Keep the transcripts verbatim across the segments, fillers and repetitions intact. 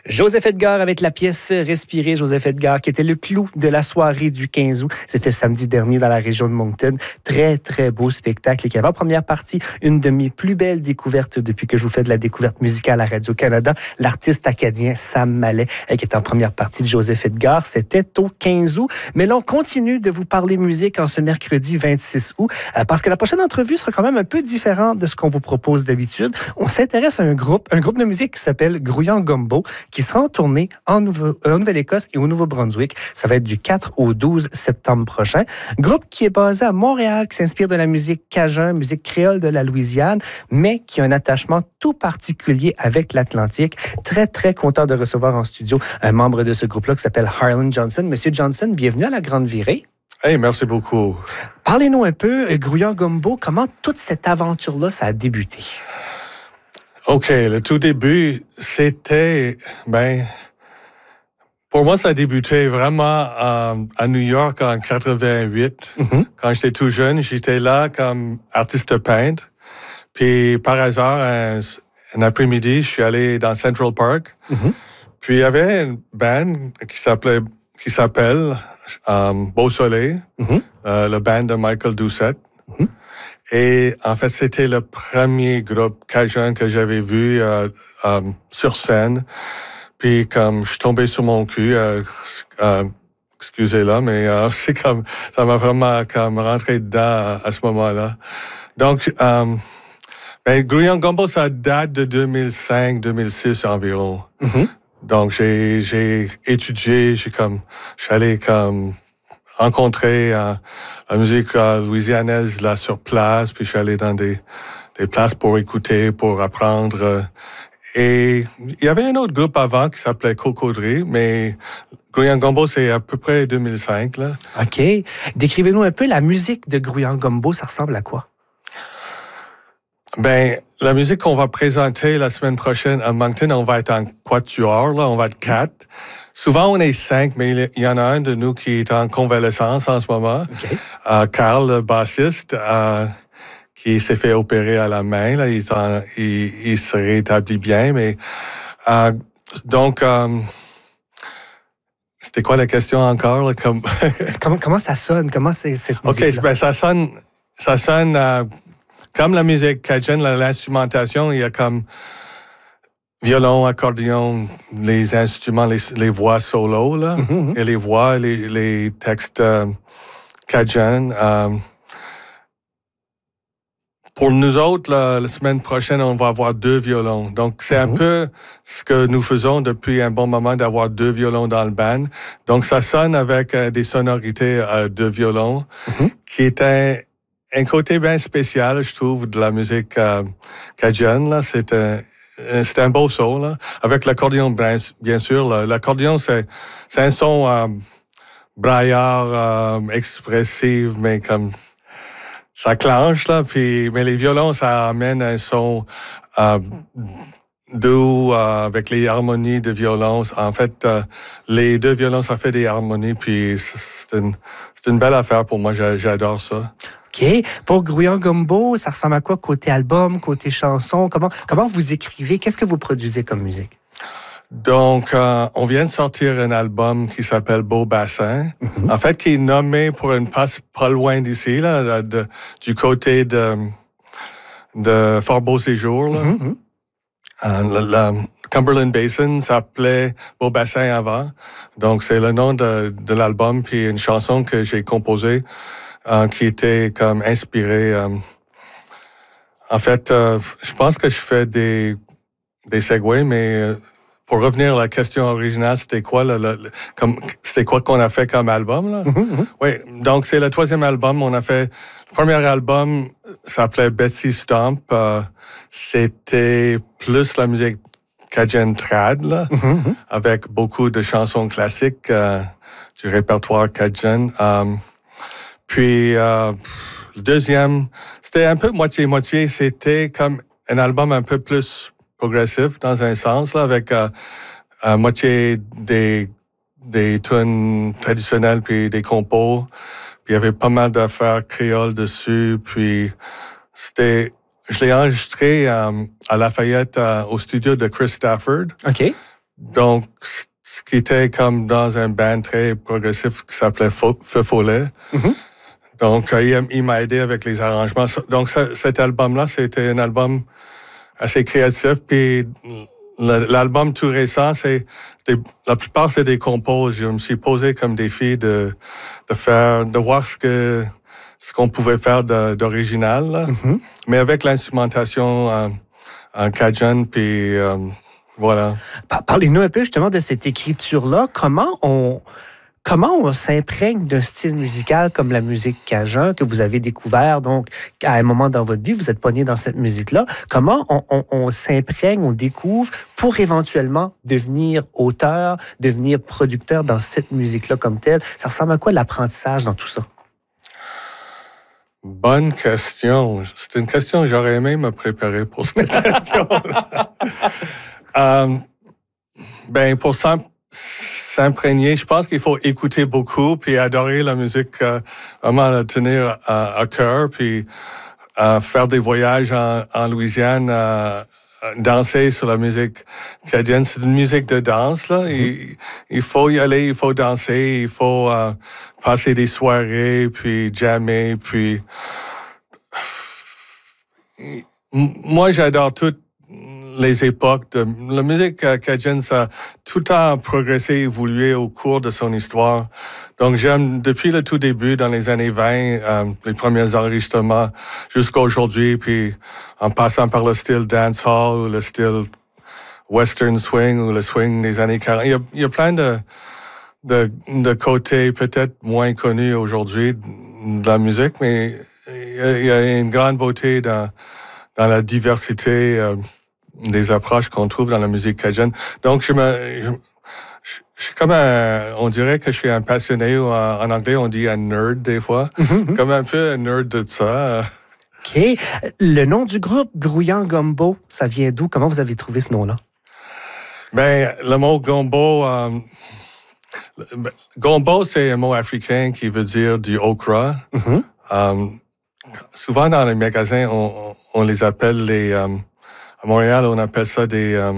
Joseph Edgar avec la pièce Respirer. Joseph Edgar qui était le clou de la soirée du quinze août. C'était samedi dernier dans la région de Moncton. Très, très beau spectacle et qui avait en première partie une de mes plus belles découvertes depuis que je vous fais de la découverte musicale à Radio-Canada. L'artiste acadien Sam Mallet qui est en première partie de Joseph Edgar. C'était au quinze août. Mais là, on continue de vous parler musique en ce mercredi vingt-six août parce que la prochaine entrevue sera quand même un peu différente de ce qu'on vous propose d'habitude. On s'intéresse à un groupe, un groupe de musique qui s'appelle Grouillant Gumbo, qui sera en tournée en, Nouveau, euh, en Nouvelle-Écosse et au Nouveau-Brunswick. Ça va être du quatre au douze septembre prochain. Groupe qui est basé à Montréal, qui s'inspire de la musique cajun, musique créole de la Louisiane, mais qui a un attachement tout particulier avec l'Atlantique. Très, très content de recevoir en studio un membre de ce groupe-là qui s'appelle Harlan Johnson. Monsieur Johnson, bienvenue à La Grande Virée. Hey, merci beaucoup. Parlez-nous un peu, Grouillant Gumbo, comment toute cette aventure-là, ça a débuté? OK, le tout début, c'était, ben, pour moi, ça a débuté vraiment euh, à New York en quatre-vingt-huit. Mm-hmm. Quand j'étais tout jeune, j'étais là comme artiste peintre. Puis, par hasard, un, un après-midi, je suis allé dans Central Park. Mm-hmm. Puis, il y avait une band qui s'appelait, qui s'appelle euh, Beau Soleil, mm-hmm. euh, le band de Michael Doucette. Mm-hmm. Et en fait, c'était le premier groupe cajun que j'avais vu euh, euh, sur scène. Puis comme je suis tombé sur mon cul, euh, euh, excusez-là, mais euh, c'est comme ça m'a vraiment comme rentré dedans à, à ce moment-là. Donc, euh, ben, Grouillant Gumbo, ça date de deux mille cinq deux mille six environ. Mm-hmm. Donc, j'ai j'ai étudié, j'ai comme, je suis allé comme rencontrer euh, la musique euh, louisianaise là sur place, puis je suis allé dans des, des places pour écouter, pour apprendre. Euh, et il y avait un autre groupe avant qui s'appelait Cocodrie, mais Grouillant Gumbo, c'est à peu près deux mille cinq. Là. OK. Décrivez-nous un peu la musique de Grouillant Gumbo, ça ressemble à quoi? Ben, la musique qu'on va présenter la semaine prochaine à Moncton, on va être en quatuor, là, on va être quatre. Souvent, on est cinq, mais il y en a un de nous qui est en convalescence en ce moment. Okay. Euh, Carl, le bassiste, euh, qui s'est fait opérer à la main, là, il, en, il, il se rétablit bien, mais euh, donc, euh, c'était quoi la question encore? Là, comme... comment, comment ça sonne? Comment c'est cette musique-là? OK, ben, ça sonne, ça sonne euh, comme la musique cajun, l'instrumentation, il y a comme violon, accordéon, les instruments, les, les voix solo, là, mm-hmm. et les voix, les, les textes euh, cajun. Euh, pour nous autres, la, la semaine prochaine, on va avoir deux violons. Donc, c'est mm-hmm. un peu ce que nous faisons depuis un bon moment, d'avoir deux violons dans le band. Donc, ça sonne avec euh, des sonorités euh, de violon, mm-hmm. qui est un, un côté bien spécial, je trouve, de la musique euh, cajun. Là. C'est un C'est un beau son, là. Avec l'accordéon, bien sûr. L'accordéon, c'est, c'est un son euh, braillard, euh, expressif, mais comme ça clenche, là. Puis, mais les violons, ça amène un son euh, doux, euh, avec les harmonies de violon. En fait, euh, les deux violons, ça fait des harmonies, puis c'est une, c'est une belle affaire pour moi. J'adore ça. OK. Pour Grouillant Gumbo, ça ressemble à quoi côté album, côté chanson? Comment, comment vous écrivez? Qu'est-ce que vous produisez comme musique? Donc, euh, on vient de sortir un album qui s'appelle Beau Bassin. Mm-hmm. En fait, qui est nommé pour une passe pas loin d'ici, là, de, du côté de, de Fort Beau Séjour. Là. Mm-hmm. Euh, le, le Cumberland Basin s'appelait Beau Bassin avant. Donc, c'est le nom de, de l'album, puis une chanson que j'ai composée. Euh, qui était comme inspiré. Euh, en fait, euh, je pense que je fais des, des segways, mais euh, pour revenir à la question originale, c'était quoi, le, le, le, comme, c'était quoi qu'on a fait comme album, là? Mm-hmm. Oui, donc c'est le troisième album. On a fait, le premier album s'appelait Betsy Stomp. Euh, c'était plus la musique cajun trad, là, mm-hmm. avec beaucoup de chansons classiques euh, du répertoire cajun. Euh, Puis, euh, le deuxième, c'était un peu moitié-moitié. C'était comme un album un peu plus progressif, dans un sens, là, avec euh, à moitié des, des tunes traditionnelles puis des compos. Puis, il y avait pas mal d'affaires créoles dessus. Puis, c'était... Je l'ai enregistré euh, à Lafayette, euh, au studio de Chris Stafford. OK. donc, ce qui était comme dans un band très progressif qui s'appelait Feu Follet. Mm-hmm. Donc, il, il m'a aidé avec les arrangements. Donc, ça, cet album-là, c'était un album assez créatif. Puis, l'album tout récent, c'est des, la plupart, c'est des compos. Je me suis posé comme défi de, de faire, de voir ce que, ce qu'on pouvait faire de, d'original, mm-hmm. mais avec l'instrumentation en, en Cajun, puis euh, voilà. Parlez-nous un peu justement de cette écriture-là. Comment on... Comment on s'imprègne d'un style musical comme la musique cajun que vous avez découvert, donc, à un moment dans votre vie, vous êtes pogné dans cette musique-là. Comment on, on, on s'imprègne, on découvre pour éventuellement devenir auteur, devenir producteur dans cette musique-là comme telle? Ça ressemble à quoi l'apprentissage dans tout ça? Bonne question. C'est une question que j'aurais aimé me préparer pour cette question-là. um, ben, pour ça... s'imprégner. Je pense qu'il faut écouter beaucoup puis adorer la musique, euh, vraiment la tenir à, à cœur, puis euh, faire des voyages en, en Louisiane, euh, danser sur la musique cajun. C'est une musique de danse, là. Il, il faut y aller, il faut danser, il faut euh, passer des soirées, puis jammer, puis... Moi, j'adore tout. Les époques de la musique cajun, ça a tout le temps progressé, évolué au cours de son histoire. Donc, j'aime depuis le tout début, dans les années vingt, euh, les premiers enregistrements jusqu'à aujourd'hui, puis en passant par le style dancehall ou le style western swing ou le swing des années quarante. Il y a, il y a plein de, de, de côtés peut-être moins connus aujourd'hui de la musique, mais il y a, il y a une grande beauté dans, dans la diversité euh, des approches qu'on trouve dans la musique cajun. Donc, je me, je, je suis comme un, on dirait que je suis un passionné, ou en, en anglais, on dit un nerd des fois, mm-hmm. comme un peu un nerd de ça. OK. Le nom du groupe, Grouillant Gumbo, ça vient d'où? Comment vous avez trouvé ce nom-là? Ben, le mot gumbo, euh, gumbo, c'est un mot africain qui veut dire du okra. Mm-hmm. Um, souvent, dans les magasins, on, on les appelle les... Um, À Montréal, on appelle ça des... Euh...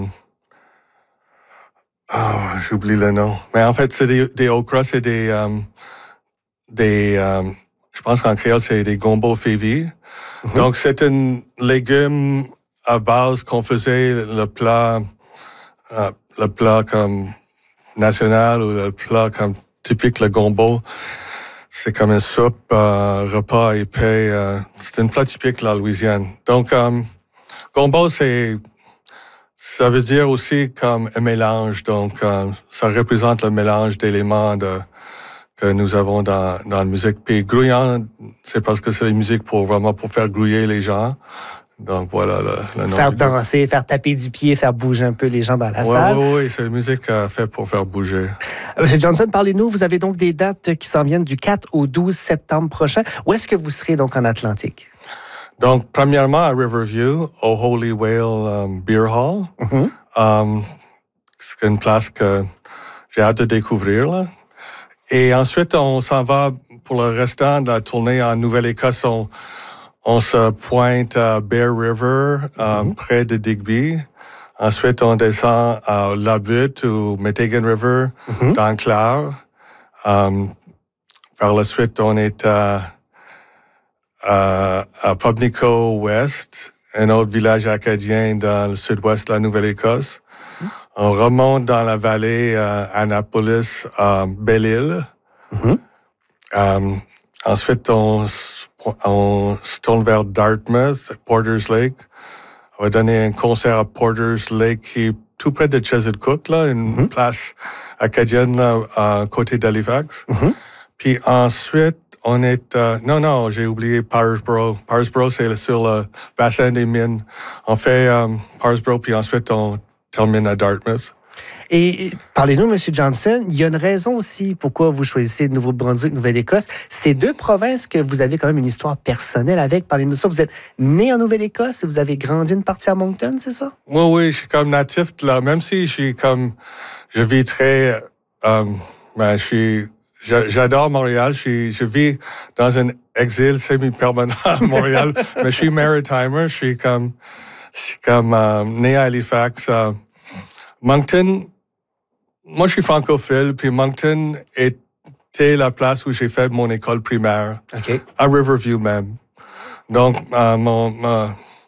Oh, j'oublie le nom. Mais en fait, c'est des, des okras, c'est des... Euh, des euh, je pense qu'en créole, c'est des gombo févi. Mm-hmm. Donc, c'est un légume à base qu'on faisait le plat... Euh, le plat comme national ou le plat comme typique, le gombo. C'est comme une soupe, euh, repas épais. Euh, c'est un plat typique de la Louisiane. Donc... Euh, Gumbo, c'est, ça veut dire aussi comme un mélange. Donc, euh, ça représente le mélange d'éléments de, que nous avons dans, dans la musique. Puis, grouillant, c'est parce que c'est la musique pour vraiment pour faire grouiller les gens. Donc, voilà le, le nom. Faire danser, faire taper du pied, faire bouger un peu les gens dans la ouais, salle. Oui, oui, oui, c'est la musique euh, faite pour faire bouger. Monsieur Johnson, parlez-nous. Vous avez donc des dates qui s'en viennent du quatre au douze septembre prochain. Où est-ce que vous serez donc en Atlantique? Donc, premièrement, à Riverview, au Holy Whale um, Beer Hall. Mm-hmm. Um, c'est une place que j'ai hâte de découvrir, là. Et ensuite, on s'en va pour le restant de la tournée en Nouvelle-Écosse. On, on se pointe à Bear River, um, mm-hmm. près de Digby. Ensuite, on descend à La Butte ou Metegan River, mm-hmm. dans Clare. Um, par la suite, on est à... À, à Pubnico West, un autre village acadien dans le sud-ouest de la Nouvelle-Écosse. Mm-hmm. On remonte dans la vallée à Annapolis, à Belle-Île. Mm-hmm. Um, ensuite, on, on se tourne vers Dartmouth, Porter's Lake. On va donner un concert à Porter's Lake qui est tout près de Chesapeake, là, une mm-hmm. place acadienne là, à côté d'Halifax. Mm-hmm. Puis ensuite, on est... Euh, non, non, j'ai oublié Parsboro. Parsboro, c'est sur le bassin des mines. On fait um, Parsboro, puis ensuite, on termine à Dartmouth. Et parlez-nous, M. Johnson, il y a une raison aussi pourquoi vous choisissez Nouveau-Brunswick, Nouvelle-Écosse. Ces deux provinces que vous avez quand même une histoire personnelle avec. Parlez-nous de ça. Vous êtes né en Nouvelle-Écosse et vous avez grandi une partie à Moncton, c'est ça? Oui, oui, je suis comme natif de là. Même si je suis comme... Je vis très... Um, ben, je suis... J'adore Montréal. Je, suis, je vis dans un exil semi-permanent à Montréal, mais je suis maritimer. Je suis comme, je suis comme euh, né à Halifax. Euh, Moncton, moi, je suis francophile, puis Moncton était la place où j'ai fait mon école primaire, okay. à Riverview même. Donc, euh, mon, euh,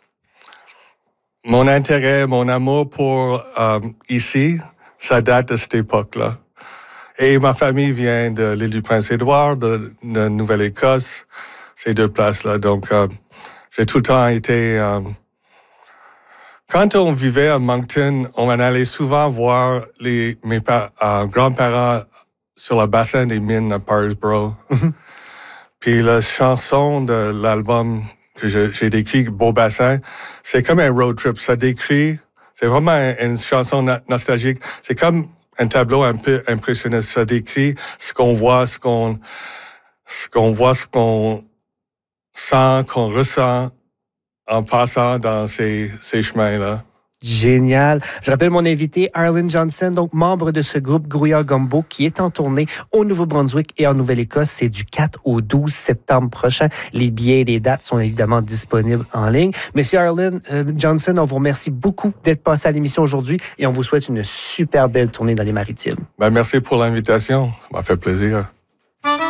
mon intérêt, mon amour pour euh, ici, ça date de cette époque-là. Et ma famille vient de l'île du Prince-Édouard, de, de Nouvelle-Écosse, ces deux places-là. Donc, euh, j'ai tout le temps été... Euh, quand on vivait à Moncton, on allait souvent voir les, mes pa- euh, grands-parents sur le bassin des mines à Parsboro. Mm-hmm. Puis la chanson de l'album que je, j'ai décrit, Beau Bassin, c'est comme un road trip. Ça décrit... C'est vraiment une chanson nostalgique. C'est comme un tableau un peu impressionniste. Ça décrit ce qu'on voit, ce qu'on, ce qu'on voit, ce qu'on sent, qu'on ressent en passant dans ces, ces chemins-là. Génial. Je rappelle mon invité, Arlen Johnson, donc membre de ce groupe Grouillard Gumbo, qui est en tournée au Nouveau-Brunswick et en Nouvelle-Écosse. C'est du quatre au douze septembre prochain. Les billets et les dates sont évidemment disponibles en ligne. Monsieur Arlen euh, Johnson, on vous remercie beaucoup d'être passé à l'émission aujourd'hui et on vous souhaite une super belle tournée dans les Maritimes. Ben, merci pour l'invitation. Ça m'a fait plaisir.